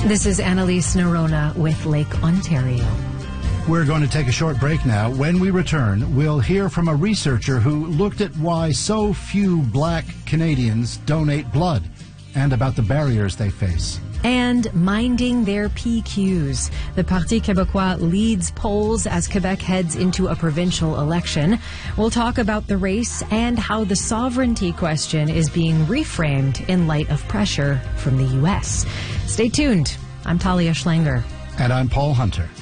This is Annalise Nerona with Lake Ontario. We're going to take a short break now. When we return, we'll hear from a researcher who looked at why so few black Canadians donate blood and about the barriers they face. And minding their PQs. The Parti Québécois leads polls as Quebec heads into a provincial election. We'll talk about the race and how the sovereignty question is being reframed in light of pressure from the U.S. Stay tuned. I'm Talia Schlanger. And I'm Paul Hunter.